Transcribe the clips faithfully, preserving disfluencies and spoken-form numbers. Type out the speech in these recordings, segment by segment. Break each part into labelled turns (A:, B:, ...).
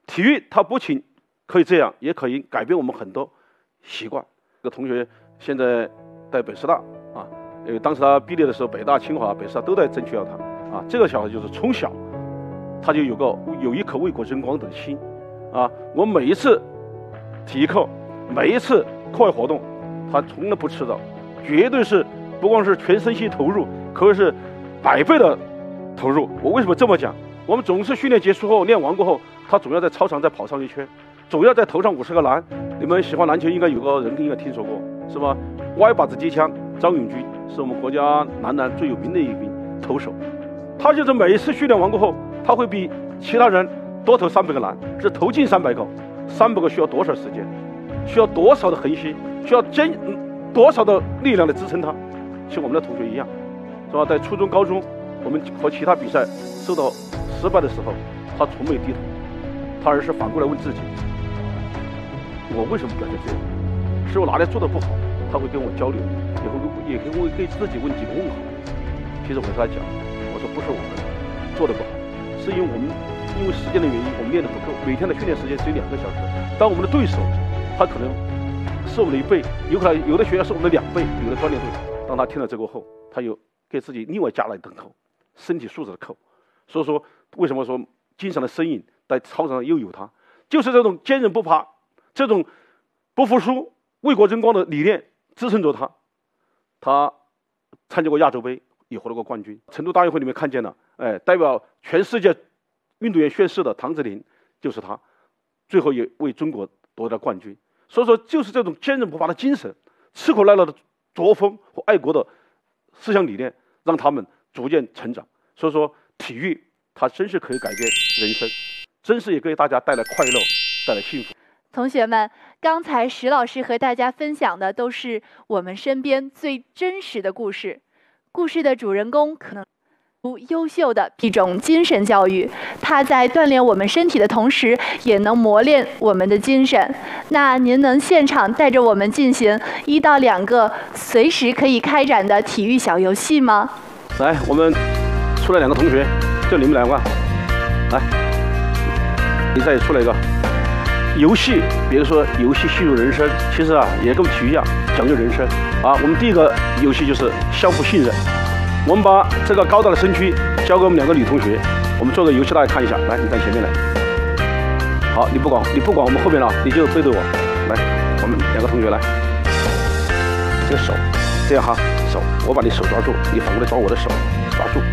A: 体育它不仅可以这样，也可以改变我们很多习惯。这个同学现在在北师大啊，因为当时他毕业的时候，北大、清华、北师大都在争取要他啊。这个小孩就是从小他就有个有一颗为国争光的心啊。我每一次体育课，每一次课外活动，他从来不迟到，绝对是不光是全身心投入，可以是百倍的投入。我为什么这么讲？我们总是训练结束后，练完过后，他总要在操场再跑上一圈，总要再投上五十个篮。你们喜欢篮球，应该有个人应该听说过，是吧？歪把子机枪张永军是我们国家男篮最有名的一名投手，他就是每一次训练完过后，他会比其他人多投三百个篮，是投进三百个，三百个需要多少时间？需要多少的恒心？需要坚多少的力量来支撑他？像我们的同学一样，是吧？在初中、高中，我们和其他比赛受到失败的时候，他从没低头，他而是反过来问自己：我为什么表现这样？是我哪里做的不好？他会跟我交流，也会也会给自己问几个问号。其实我跟他讲，我说不是我们做的不好，是因为我们因为时间的原因，我们练的不够，每天的训练时间只有两个小时。当我们的对手，他可能是我们的一倍，有可能有的学校是我们的两倍，有的锻炼队。当他听了这个后，他又给自己另外加了一等扣，身体素质的扣。所以说，为什么说经常的身影在操场上又有他，就是这种坚韧不拔，这种不服输、为国争光的理念支撑着他。他参加过亚洲杯，也获得过冠军。成都大运会里面看见了，哎，代表全世界运动员宣誓的唐子霖就是他，最后也为中国夺得冠军。所以说，就是这种坚韧不拔的精神、吃苦耐劳的作风和爱国的思想理念，让他们逐渐成长。所以说，体育它真是可以改变人生，真是也给大家带来快乐，带来幸福。
B: 同学们，刚才石老师和大家分享的都是我们身边最真实的故事，故事的主人公可能优秀的一种精神教育，它在锻炼我们身体的同时，也能磨练我们的精神。那您能现场带着我们进行一到两个随时可以开展的体育小游戏吗？
A: 来，我们出来两个同学，就你们两个，来，你再出来一个游戏，比如说游戏戏入人生，其实啊也跟体育一样讲究人生啊。我们第一个游戏就是相互信任。我们把这个高大的身躯交给我们两个女同学，我们做个游戏，大家看一下。来，你站前面来。好，你不管你不管我们后面了，你就背对我。来，我们两个同学来，这个手这样哈，手我把你手抓住，你反过来抓我的手，抓住。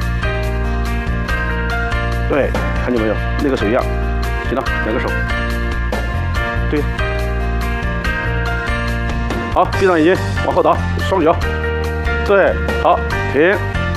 A: 对，看见没有？那个手一样。行了，两个手。对。好，闭上眼睛，往后倒，双脚。对，好，停。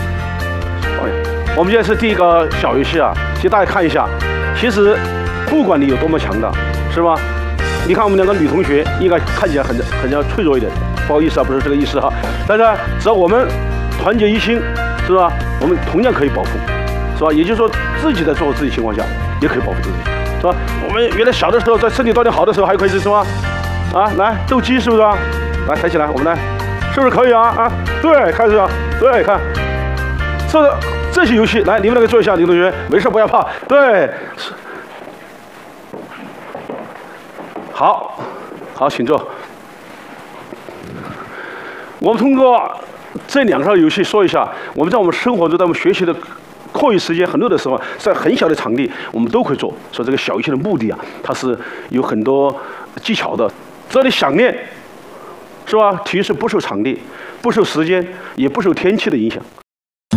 A: 我们现在是第一个小游戏啊，其实大家看一下，其实不管你有多么强大，是吧？你看我们两个女同学应该看起来很很要脆弱一点，不好意思啊，不是这个意思哈。但是只要我们团结一心，是吧？我们同样可以保护，是吧？也就是说，自己在做好自己情况下，也可以保护自己，是吧？我们原来小的时候，在身体锻炼好的时候，还可以是什么？啊，来斗鸡是不是啊？来抬起来，我们来，是不是可以啊？啊，对，开始啊，对，看，是不是？这些游戏，来，你们两个做一下，女同学，没事不要怕。对，好，好，请坐。我们通过这两个游戏说一下，我们在我们生活中，在我们学习的课余时间很多的时候，在很小的场地，我们都可以做。说这个小游戏的目的啊，它是有很多技巧的。只要你想练，是吧？体育是不受场地、不受时间，也不受天气的影响。